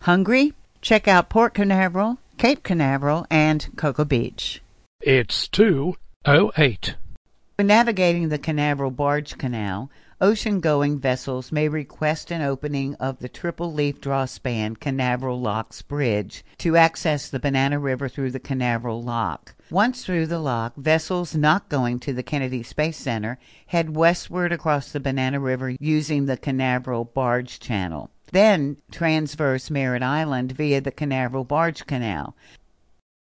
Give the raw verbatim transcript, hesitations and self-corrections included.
Hungry? Check out Port Canaveral, Cape Canaveral, and Cocoa Beach. It's two oh eight. When navigating the Canaveral Barge Canal, ocean-going vessels may request an opening of the triple-leaf drawspan Canaveral Locks Bridge to access the Banana River through the Canaveral Lock. Once through the lock, vessels not going to the Kennedy Space Center head westward across the Banana River using the Canaveral Barge Channel. Then transverse Merritt Island via the Canaveral Barge Canal.